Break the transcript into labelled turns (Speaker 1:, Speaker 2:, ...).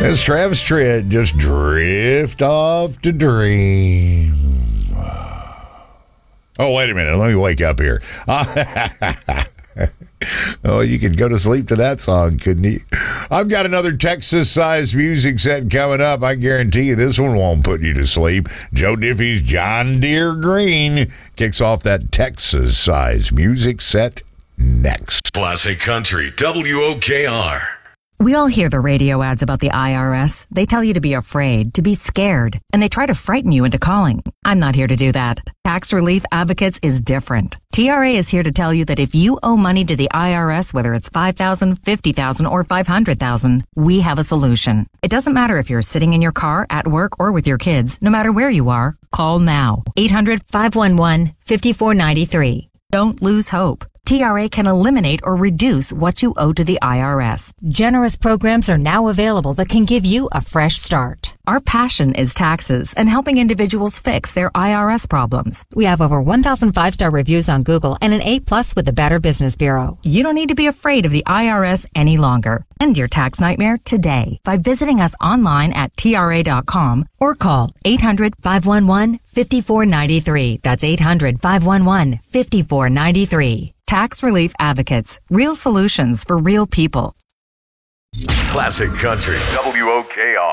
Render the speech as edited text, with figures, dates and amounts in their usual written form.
Speaker 1: As Travis Tritt just drift off to dream. Oh, wait a minute. Let me wake up here. Oh, you could go to sleep to that song, couldn't you? I've got another Texas-sized music set coming up. I guarantee you this one won't put you to sleep. Joe Diffie's John Deere Green kicks off that Texas-sized music set next.
Speaker 2: Classic Country, WOKR.
Speaker 3: We all hear the radio ads about the IRS. They tell you to be afraid, to be scared, and they try to frighten you into calling. I'm not here to do that. Tax Relief Advocates is different. TRA is here to tell you that if you owe money to the IRS, whether it's $5,000, $50,000, or $500,000, we have a solution. It doesn't matter if you're sitting in your car, at work, or with your kids. No matter where you are, call now. 800-511-5493. Don't lose hope. TRA can eliminate or reduce what you owe to the IRS. Generous programs are now available that can give you a fresh start. Our passion is taxes and helping individuals fix their IRS problems. We have over 1,000 5-star reviews on Google and an A+ with the Better Business Bureau. You don't need to be afraid of the IRS any longer. End your tax nightmare today by visiting us online at TRA.com or call 800-511-5493. That's 800-511-5493. Tax Relief Advocates. Real solutions for real people.
Speaker 2: Classic Country, WOKR.